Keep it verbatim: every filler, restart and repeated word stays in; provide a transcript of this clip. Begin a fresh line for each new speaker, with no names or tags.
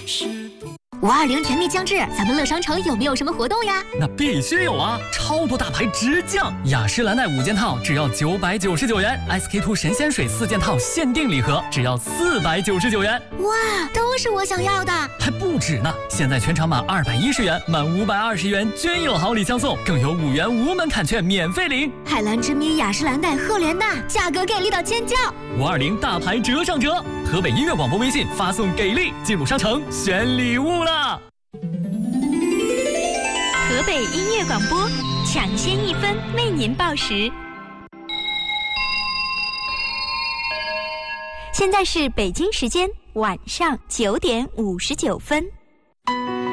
五二零甜蜜将至，咱们乐商城有没有什么活动呀？
那必须有啊！超多大牌直降，雅诗兰黛五件套只要九百九十九元 ，S K two 神仙水四件套限定礼盒只要四百九十九元。
哇，都是我想要的！
还不止呢！现在全场满二百一十元，满五百二十元均有好礼相送，更有五元无门槛券免费领。
海蓝之谜、雅诗兰黛、赫莲娜，价格给力到尖叫！
五二零大牌折上折，河北音乐广播微信发送给力，进入商城选礼物啦！
河北音乐广播，抢先一分为您报时。现在是北京时间晚上九点五十九分。